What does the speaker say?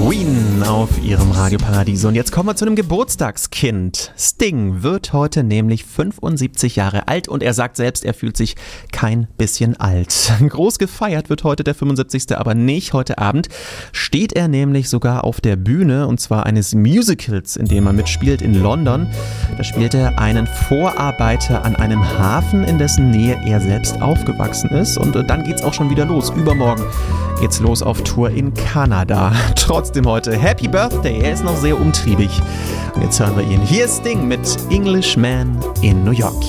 Queen auf ihrem Radio Paradiso. Und jetzt kommen wir zu einem Geburtstagskind. Sting wird heute nämlich 75 Jahre alt und er sagt selbst, er fühlt sich kein bisschen alt. Groß gefeiert wird heute der 75. aber nicht heute Abend. Steht er nämlich sogar auf der Bühne und zwar eines Musicals, in dem er mitspielt in London. Da spielt er einen Vorarbeiter an einem Hafen, in dessen Nähe er selbst aufgewachsen ist. Und dann geht's auch schon wieder los. Übermorgen geht's los auf Tour in Kanada. Trotzdem heute Happy Birthday, er ist noch sehr umtriebig. Und jetzt hören wir ihn. Hier ist Sting mit Englishman in New York.